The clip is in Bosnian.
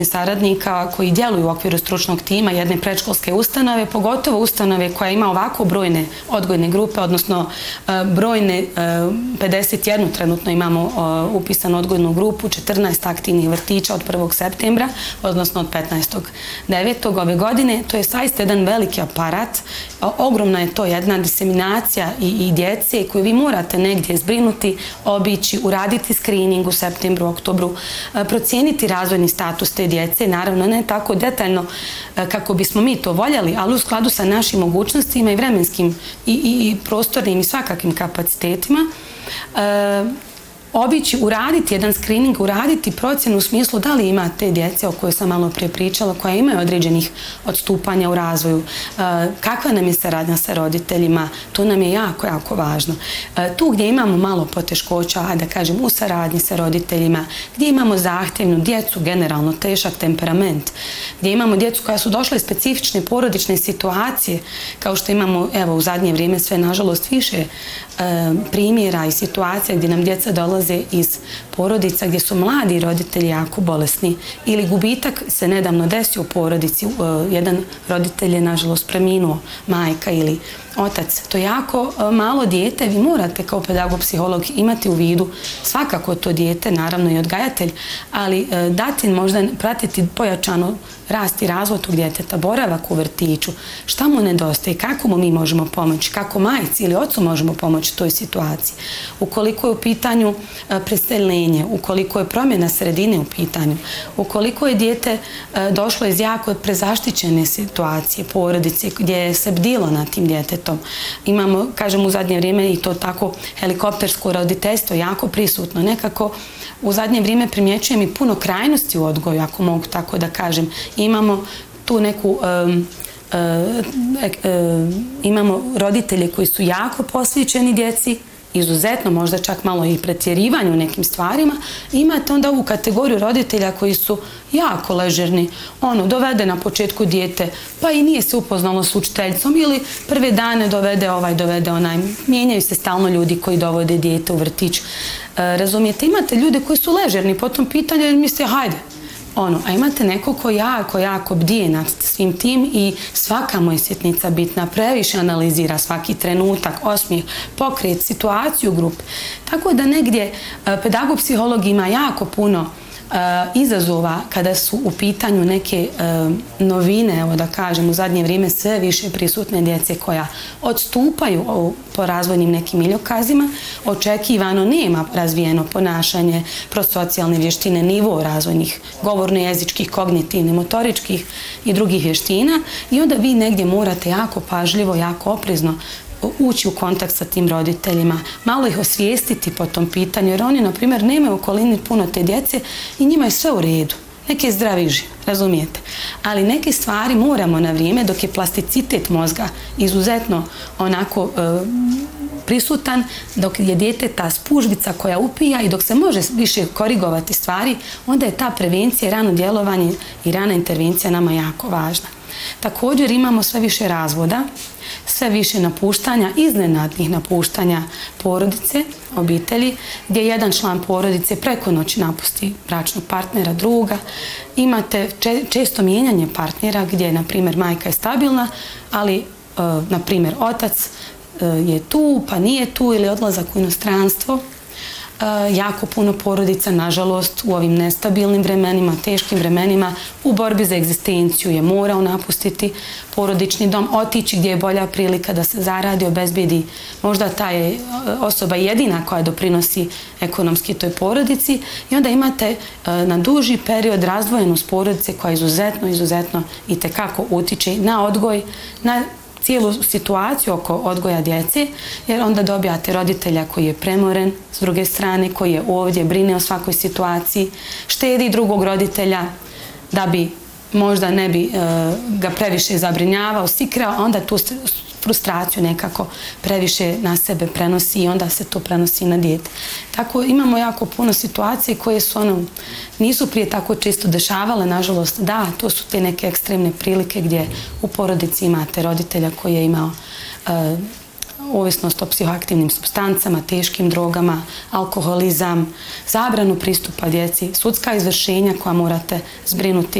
saradnika koji djeluju u okviru stručnog tima jedne predškolske ustanove, pogotovo ustanove koja ima ovako brojne odgojne grupe, odnosno brojne 51 trenutno imamo upisanu odgojnu grupu, 14 aktivnih vrtića od 1. septembra, odnosno od 15.9. ove godine. To je saista jedan veliki aparat. Ogromna je to jedna diseminacija i djece koju vi morate negdje zbrinuti, obići, uraditi screening u septembru, oktobru, procijeniti razvojni status te djece, naravno ne tako detaljno kako bismo mi to voljeli, ali u skladu sa našim mogućnostima i vremenskim i prostornim i svakakvim kapacitetima, obići, uraditi jedan screening, uraditi procjenu u smislu da li ima te djece o kojoj sam malo prije pričala, koja imaju određenih odstupanja u razvoju, kakva nam je saradnja sa roditeljima, to nam je jako, jako važno. Tu gdje imamo malo poteškoća, da kažem, u saradnji sa roditeljima, gdje imamo zahtjevnu djecu, generalno težak temperament, gdje imamo djecu koja su došle iz specifične porodične situacije, kao što imamo, evo, u zadnje vrijeme sve, nažalost, više primjera i situacija gdje nam djeca dolaze iz porodica gdje su mladi roditelji jako bolesni ili gubitak se nedavno desio u porodici. Jedan roditelj je nažalost preminuo, majka ili otac. To je jako malo dijete. Vi morate kao pedagog, psiholog imati u vidu svakako to dijete, naravno i odgajatelj, ali dati možda pratiti pojačano rast i razvoj tog djeteta, boravak u vrtiću, šta mu nedostaje, kako mu mi možemo pomoći, kako majci ili ocu možemo pomoći u toj situaciji. Ukoliko je u pitanju preseljenje, ukoliko je promjena sredine u pitanju, ukoliko je dijete došlo iz jako prezaštićene situacije, porodice, gdje se bdilo nad tim djetetom. Imamo, kažem, u zadnje vrijeme i to tako helikoptersko roditeljstvo jako prisutno. Nekako u zadnje vrijeme primjećujem i puno krajnosti u odgoju, ako mogu tako da kažem. Imamo tu neku imamo roditelje koji su jako posvećeni djeci, izuzetno, možda čak malo i pretjerivanje u nekim stvarima. Imate onda ovu kategoriju roditelja koji su jako ležerni. Dovede na početku dijete, pa i nije se upoznalo s učiteljicom, ili prve dane dovede ovaj, dovede onaj. Mijenjaju se stalno ljudi koji dovode dijete u vrtić. Razumijete, imate ljude koji su ležerni po tom pitanju jer misle, hajde. A imate neko ko jako bdije nad svim tim i svaka mu je sitnica bitna, previše analizira svaki trenutak, osmijeh, pokret, situaciju u grupi. Tako da negdje pedagog, psiholog ima jako puno izazova kada su u pitanju neke novine, evo da kažem, u zadnje vrijeme sve više prisutne djece koja odstupaju po razvojnim nekim iljokazima, očekivano nema razvijeno ponašanje, prosocijalne vještine, nivo razvojnih, govorno-jezičkih, kognitivnih, motoričkih i drugih vještina, i onda vi negdje morate jako pažljivo, jako oprezno ući u kontakt sa tim roditeljima, malo ih osvijestiti po tom pitanju, jer oni, na primjer, nemaju u okolini puno te djece i njima je sve u redu. Neki je zdravi živ, razumijete. Ali neke stvari moramo na vrijeme, dok je plasticitet mozga izuzetno onako prisutan, dok je dijete ta spužvica koja upija i dok se može više korigovati stvari, onda je ta prevencija, rano djelovanje i rana intervencija nama jako važna. Također imamo sve više razvoda, sve više napuštanja, iznenadnih napuštanja porodice, obitelji, gdje jedan član porodice preko noći napusti bračnog partnera, druga. Imate često mijenjanje partnera gdje, na primjer, majka je stabilna, ali, na primjer, otac je tu, pa nije tu, ili odlazak u inostranstvo. Jako puno porodica, nažalost, u ovim nestabilnim vremenima, teškim vremenima, u borbi za egzistenciju je morao napustiti porodični dom, otići gdje je bolja prilika da se zaradi, obezbedi. Možda ta je osoba jedina koja doprinosi ekonomski toj porodici, i onda imate na duži period razdvojenost porodice koja izuzetno i tekako utiče na odgoj, na cijelu situaciju oko odgoja djece, jer onda dobijate roditelja koji je premoren, s druge strane koji je ovdje, brine o svakoj situaciji, štedi drugog roditelja da bi možda ne bi ga previše zabrinjavao, sikrao, onda tu frustraciju nekako previše na sebe prenosi i onda se to prenosi na dijete. Tako imamo jako puno situacije koje su nisu prije tako često dešavale, nažalost. Da, to su te neke ekstremne prilike gdje u porodici imate roditelja koji je imao ovisnost o psihoaktivnim supstancama, teškim drogama, alkoholizam, zabranu pristupa djeci, sudska izvršenja koja morate zbrinuti